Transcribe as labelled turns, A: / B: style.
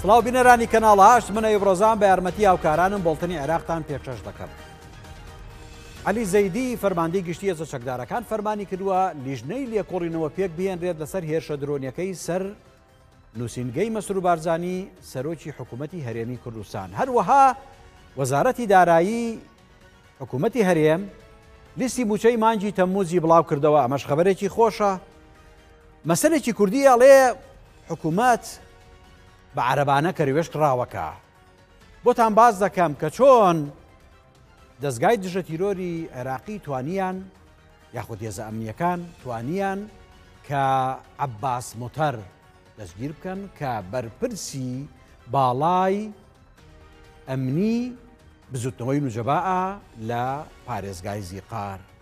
A: سڵاو بینەرانی کەناڵ هاشت منە ئیبرۆزان بە یارمەتی هاوکارانم بۆڵتنی عێراقتان پێشکەش دەکەم. عەلی زەیدی فەرماندەی گشتی هێزە چەکدارەکان فەرمانی کردووە لیژنەی لێکۆڵینەوە پێک بهێنرێت لەسەر هێرشە درۆنیەکەی سەر نووسینگەی مەسرور بارزانی سەرۆکی حکوومەتی هەرێمی کوردستان. هەروەها وەزارەتی دارایی حکوومەتی هەرێم لیستی موچەی مانگی تەمموزی بڵاو کردەوە. ئەمەش خەبەرێکی خۆشە. مەسەلێکی کوردی ئەڵێ حکوومەت بە عەرەبانە کەروێشک ڕاوەکە. بۆتان باز دەکەم کە چۆن دەستگای دژە تیرۆری عێراقی توانیان یاخود هێزە ئەمنیەکان توانیان کە عەباس موتەر دەستگیر بکەن کە بەرپرسی باڵای ئەمنی بزوتنەوەی نوجەباە لە پارێزگای زیقار.